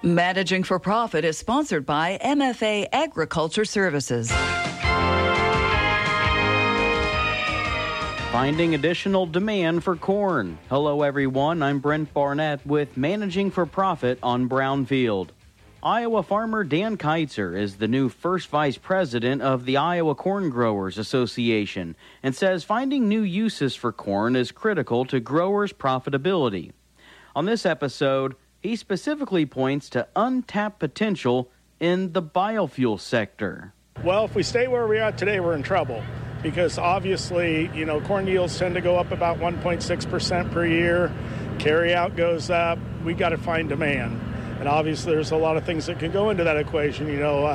Managing for Profit is sponsored by MFA Agriculture Services. Finding additional demand for corn. Hello, everyone. I'm Brent Barnett with Managing for Profit on Brownfield. Iowa farmer Dan Keitzer is the new first vice president of the Iowa Corn Growers Association and says finding new uses for corn is critical to growers' profitability. On this episode, he specifically points to untapped potential in the biofuel sector. Well, if we stay where we are today, we're in trouble because obviously, corn yields tend to go up about 1.6% per year. Carryout goes up. We got to find demand. And obviously, there's a lot of things that can go into that equation.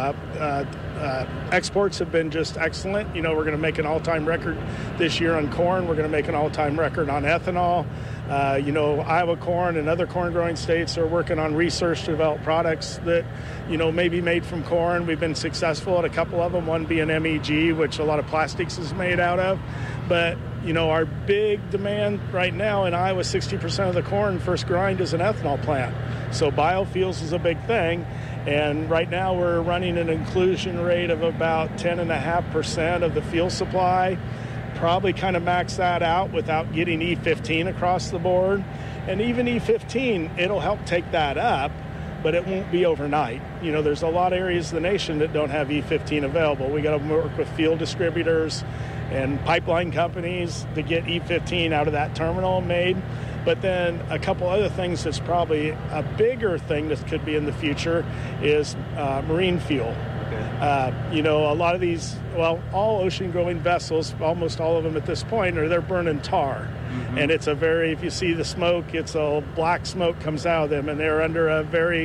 Exports have been just excellent. We're going to make an all-time record this year on corn. We're going to make an all-time record on ethanol. Iowa corn and other corn-growing states are working on research to develop products that, may be made from corn. We've been successful at a couple of them, one being MEG, which a lot of plastics is made out of. But, our big demand right now in Iowa, 60% of the corn first grind is an ethanol plant. So biofuels is a big thing. And right now we're running an inclusion rate of about 10.5% of the fuel supply. Probably kind of max that out without getting E15 across the board. And even E15, it'll help take that up, but it won't be overnight. There's a lot of areas of the nation that don't have E15 available. We got to work with fuel distributors and pipeline companies to get E15 out of that terminal made. But then a couple other things that's probably a bigger thing that could be in the future is marine fuel. Okay. A lot of these, all ocean-going vessels, almost all of them at this point, they're burning tar. Mm-hmm. And it's if you see the smoke, it's a black smoke comes out of them, and they're under a very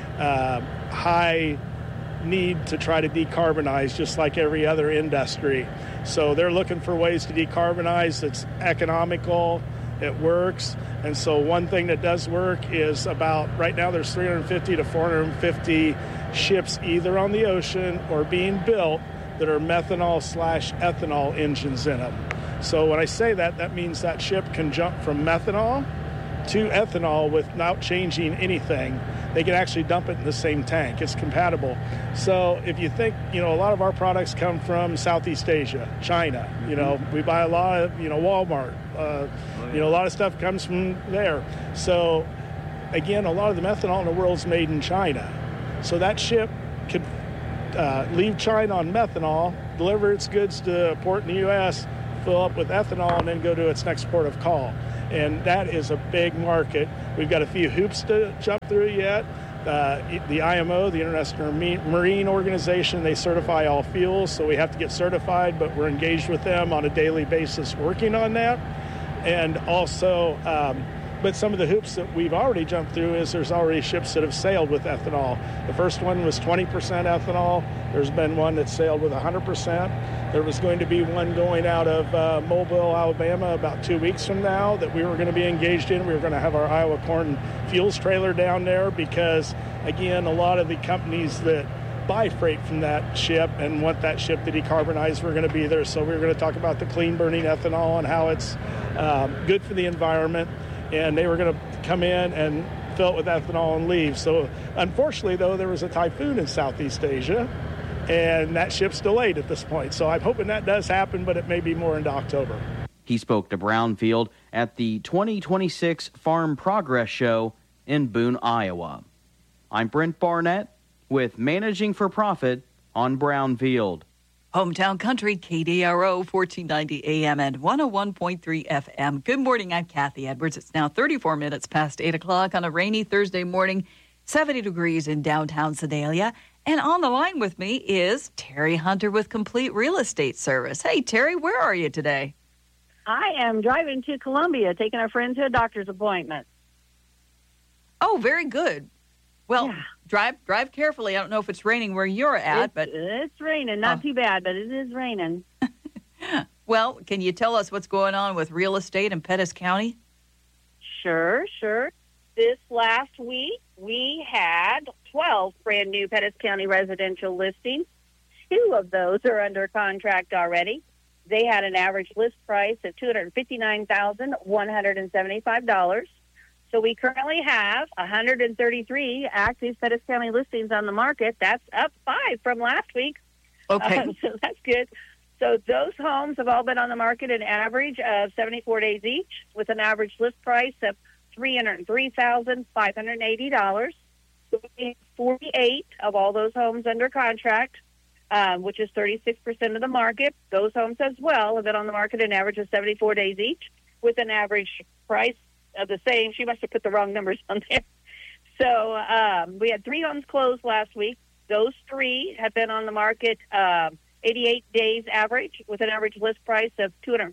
high need to try to decarbonize, just like every other industry. So they're looking for ways to decarbonize that's economical, it works. And so one thing that does work is right now there's 350 to 450 ships either on the ocean or being built that are methanol/ethanol engines in them. So when I say that, that means that ship can jump from methanol to ethanol without changing anything. They can actually dump it in the same tank. It's compatible. So if you think, a lot of our products come from Southeast Asia, China. We buy a lot of, Walmart. A lot of stuff comes from there. So again, a lot of the methanol in the world is made in China. So that ship could leave China on methanol, deliver its goods to a port in the U.S., fill up with ethanol, and then go to its next port of call. And that is a big market. We've got a few hoops to jump through yet. The IMO, the International Marine Organization, they certify all fuels, so we have to get certified, but we're engaged with them on a daily basis working on that. And also, but some of the hoops that we've already jumped through is there's already ships that have sailed with ethanol. The first one was 20% ethanol. There's been one that sailed with 100%. There was going to be one going out of Mobile, Alabama about 2 weeks from now that we were going to be engaged in. We were going to have our Iowa Corn Fuels trailer down there because, again, a lot of the companies that buy freight from that ship and want that ship to decarbonize were going to be there. So we were going to talk about the clean burning ethanol and how it's good for the environment. And they were going to come in and fill it with ethanol and leave. So unfortunately, though, there was a typhoon in Southeast Asia, and that ship's delayed at this point. So I'm hoping that does happen, but it may be more into October. He spoke to Brownfield at the 2026 Farm Progress Show in Boone, Iowa. I'm Brent Barnett with Managing for Profit on Brownfield. Hometown Country, KDRO, 1490 AM and 101.3 FM. Good morning, I'm Kathy Edwards. It's now 34 minutes past 8 o'clock on a rainy Thursday morning, 70 degrees in downtown Sedalia. And on the line with me is Terry Hunter with Complete Real Estate Service. Hey, Terry, where are you today? I am driving to Columbia, taking our friend to a doctor's appointment. Oh, very good. Well, yeah. Drive carefully. I don't know if it's raining where you're at, but it's raining. Not too bad, but it is raining. Well, can you tell us what's going on with real estate in Pettis County? Sure. This last week, we had 12 brand new Pettis County residential listings. 2 of those are under contract already. They had an average list price of $259,175. So we currently have 133 active Pettis County listings on the market. That's up 5 from last week. Okay. So that's good. So those homes have all been on the market an average of 74 days each, with an average list price of $303,580. 48 of all those homes under contract, which is 36% of the market. Those homes as well have been on the market an average of 74 days each, with an average price of the same. She must have put the wrong numbers on there. So we had 3 homes closed last week. Those 3 have been on the market 88 days average, with an average list price of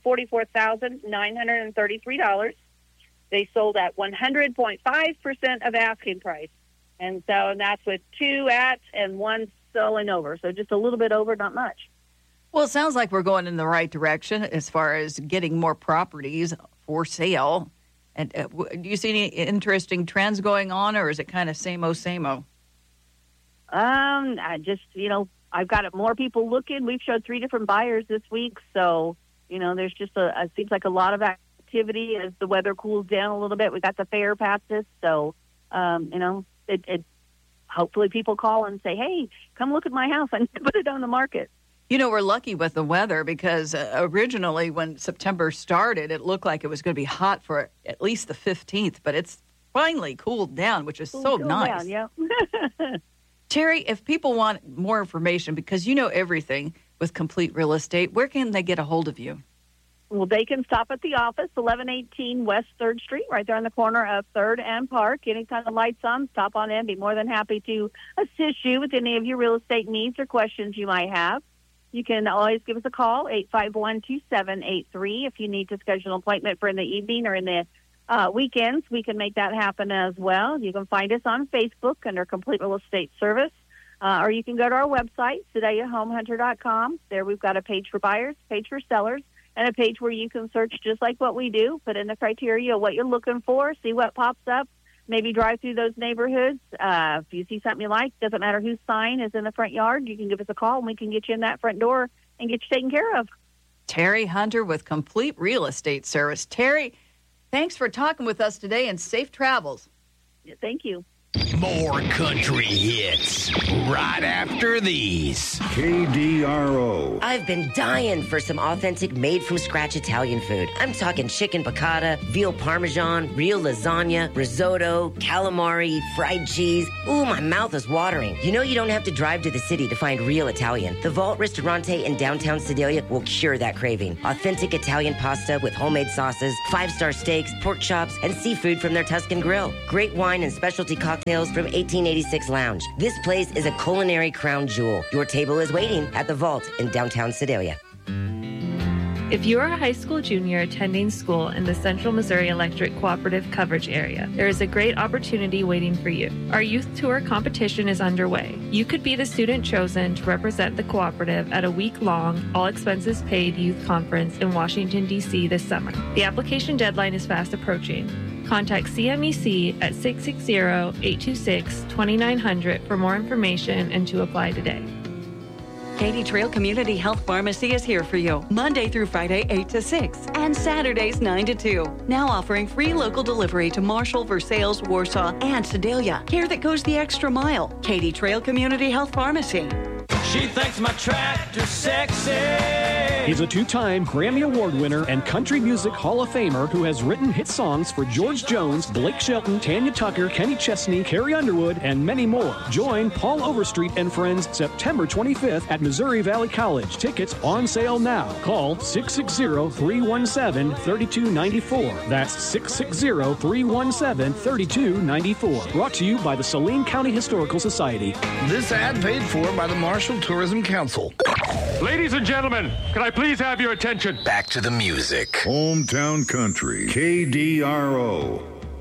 $244,933. They sold at 100.5% of asking price. And that's with 2 at and 1 selling over. So just a little bit over, not much. Well, it sounds like we're going in the right direction as far as getting more properties for sale. And do you see any interesting trends going on, or is it kind of same-o, same-o? I just, I've got more people looking. We've showed 3 different buyers this week. So, there's just it seems like a lot of activity as the weather cools down a little bit. We got the fair passes. So, it hopefully people call and say, hey, come look at my house. I need to put it on the market. We're lucky with the weather because originally when September started, it looked like it was going to be hot for at least the 15th, but it's finally cooled down, which is so nice. Down, yeah. Terry, if people want more information, because you know everything with Complete Real Estate, where can they get a hold of you? Well, they can stop at the office, 1118 West 3rd Street, right there on the corner of 3rd and Park. Anytime the light's on, stop on in. Be more than happy to assist you with any of your real estate needs or questions you might have. You can always give us a call, 851-2783. If you need to schedule an appointment for in the evening or in the weekends, we can make that happen as well. You can find us on Facebook under Complete Real Estate Service, or you can go to our website, SedeliaHomeHunter.com. There we've got a page for buyers, page for sellers, and a page where you can search just like what we do, put in the criteria, what you're looking for, see what pops up, maybe drive through those neighborhoods. If you see something you like, doesn't matter whose sign is in the front yard, you can give us a call and we can get you in that front door and get you taken care of. Terry Hunter with Complete Real Estate Service. Terry, thanks for talking with us today and safe travels. Yeah, thank you. More country hits right after these. KDRO. I've been dying for some authentic made-from-scratch Italian food. I'm talking chicken piccata, veal parmesan, real lasagna, risotto, calamari, fried cheese. Ooh, my mouth is watering. You don't have to drive to the city to find real Italian. The Vault Ristorante in downtown Sedalia will cure that craving. Authentic Italian pasta with homemade sauces, 5-star steaks, pork chops, and seafood from their Tuscan grill. Great wine and specialty cocktails from 1886 Lounge. This place is a culinary crown jewel. Your table is waiting at the Vault in downtown Sedalia. If you are a high school junior attending school in the Central Missouri Electric Cooperative coverage area, there is a great opportunity waiting for you. Our youth tour competition is underway. You could be the student chosen to represent the cooperative at a week-long, all-expenses-paid youth conference in Washington, D.C. this summer. The application deadline is fast approaching. Contact CMEC at 660-826-2900 for more information and to apply today. Katy Trail Community Health Pharmacy is here for you Monday through Friday 8 to 6 and Saturdays 9 to 2. Now offering free local delivery to Marshall, Versailles, Warsaw, and Sedalia. Care that goes the extra mile. Katy Trail Community Health Pharmacy. She thinks my tractor's sexy. He's a 2-time Grammy Award winner and Country Music Hall of Famer who has written hit songs for George Jones, Blake Shelton, Tanya Tucker, Kenny Chesney, Carrie Underwood, and many more. Join Paul Overstreet and friends September 25th at Missouri Valley College. Tickets on sale now. Call 660-317-3294. That's 660-317-3294. Brought to you by the Saline County Historical Society. This ad paid for by the Marshall Tourism Council. Ladies and gentlemen, can I please have your attention? Back to the music. Hometown Country, KDRO.